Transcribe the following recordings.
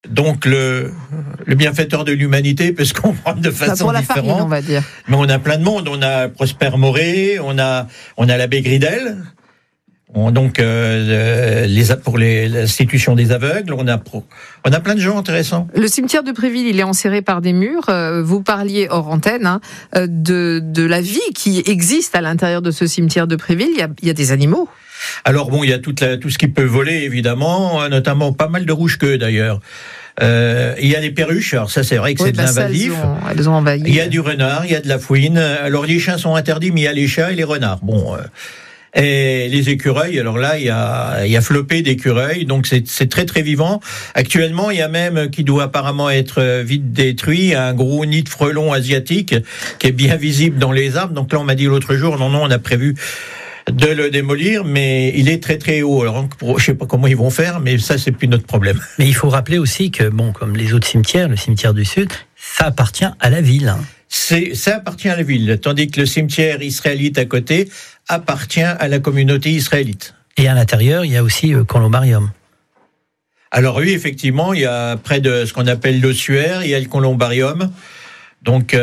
Donc le bienfaiteur de l'humanité peut se comprendre de façon pour la différente. farine, on va dire. Mais on a plein de monde. On a Prosper Moré, on a l'abbé Gridel. Donc pour l'institution des aveugles, on a plein de gens intéressants. Le cimetière de Préville, il est enserré par des murs. Vous parliez hors antenne de la vie qui existe à l'intérieur de ce cimetière de Préville. Il y a des animaux. Alors bon, il y a tout ce qui peut voler évidemment, notamment pas mal de rouge-queue d'ailleurs. Il y a des perruches, alors ça c'est vrai que c'est de l'invasif. Elles ont envahi. Il y a du renard, il y a de la fouine. Alors les chiens sont interdits, mais il y a les chats et les renards. Bon. Et les écureuils, alors là, il y a flopé d'écureuils, donc c'est très très vivant. Actuellement, il y a même, qui doit apparemment être vite détruit, un gros nid de frelons asiatique qui est bien visible dans les arbres. Donc là, on m'a dit l'autre jour, non, on a prévu de le démolir, mais il est très très haut. Alors, je sais pas comment ils vont faire, mais ça, c'est plus notre problème. Mais il faut rappeler aussi que, bon, comme les autres cimetières, le cimetière du Sud, ça appartient à la ville. Ça appartient à la ville, tandis que le cimetière israélite à côté appartient à la communauté israélite. Et à l'intérieur, il y a aussi Columbarium. Alors oui, effectivement, il y a près de ce qu'on appelle l'ossuaire, il y a le Columbarium. Donc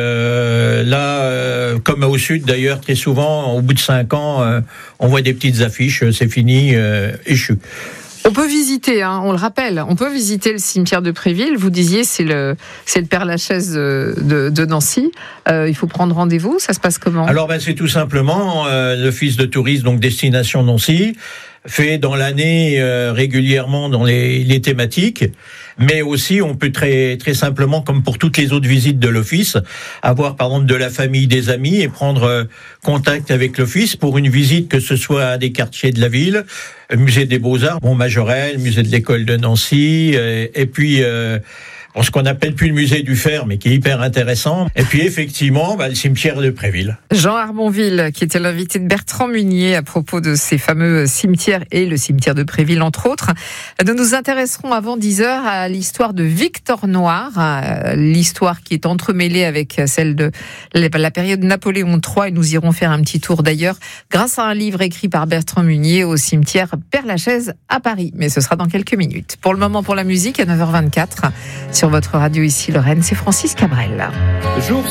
comme au sud d'ailleurs, très souvent, au bout de 5 ans, on voit des petites affiches, c'est fini, échu. On peut visiter, on le rappelle, on peut visiter le cimetière de Préville. Vous disiez, c'est le Père-Lachaise de Nancy. Il faut prendre rendez-vous. Ça se passe comment ? Alors, c'est tout simplement l'office de tourisme, donc destination Nancy, fait dans l'année régulièrement dans les thématiques. Mais aussi, on peut très très simplement, comme pour toutes les autres visites de l'office, avoir par exemple de la famille, des amis et prendre contact avec l'office pour une visite, que ce soit à des quartiers de la ville, musée des Beaux-Arts, Majorelle, musée de l'école de Nancy, et puis ce qu'on appelle plus le musée du fer, mais qui est hyper intéressant. Et puis effectivement, le cimetière de Préville. Jean Arbonville, qui était l'invité de Bertrand Munier à propos de ces fameux cimetières et le cimetière de Préville, entre autres. Nous nous intéresserons avant 10h à l'histoire de Victor Noir, l'histoire qui est entremêlée avec celle de la période Napoléon III, et nous irons faire un petit tour d'ailleurs grâce à un livre écrit par Bertrand Munier au cimetière Père-Lachaise à Paris. Mais ce sera dans quelques minutes. Pour le moment, pour la musique, à 9h24, sur votre radio ici Lorraine, c'est Francis Cabrel.